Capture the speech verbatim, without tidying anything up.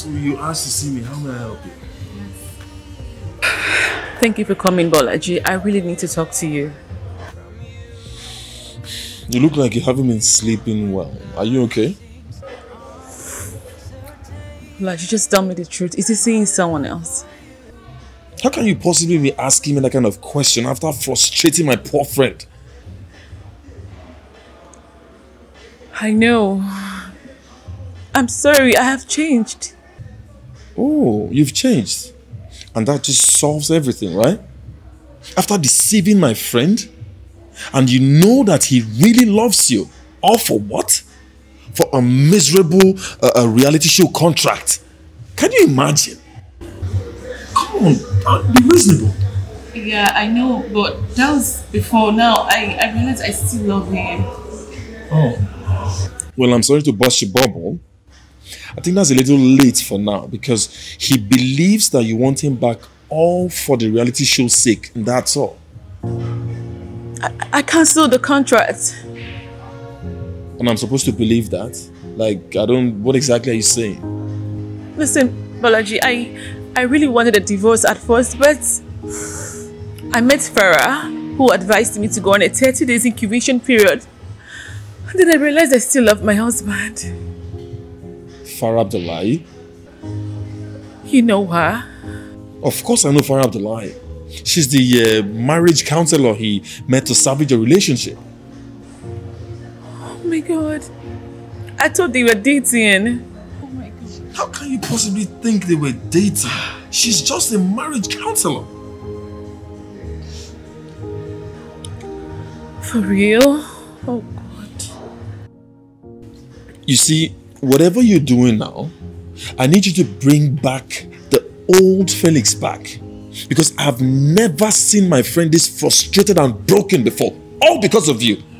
So you asked to see me. How may I help you? Thank you for coming, Bolaji. I really need to talk to you. You look like you haven't been sleeping well. Are you okay? Bolaji, just tell me the truth. Is he seeing someone else? How can you possibly be asking me that kind of question after frustrating my poor friend? I know. I'm sorry, I have changed. Oh, you've changed. And that just solves everything, right? After deceiving my friend, and you know that he really loves you, all for what? For a miserable uh, a reality show contract. Can you imagine? Come on, uh, be reasonable. Yeah, I know, but that was before. Now, I, I realize I still love him. Oh. Well, I'm sorry to burst your bubble. I think that's a little late for now because he believes that you want him back all for the reality show's sake, and that's all. I, I cancelled the contract. And I'm supposed to believe that? Like, I don't... What exactly are you saying? Listen, Bolaji, I, I really wanted a divorce at first, but I met Farah, who advised me to go on a thirty days incubation period. And then I realized I still love my husband. Farah Abdullahi? You know her? Of course I know Farah Abdullahi. She's the uh, marriage counselor he met to salvage a relationship. Oh my God. I thought they were dating. Oh my God. How can you possibly think they were dating? She's just a marriage counselor. For real? Oh God. You see, whatever you're doing now, I need you to bring back the old Felix back. Because I've never seen my friend this frustrated and broken before. All because of you.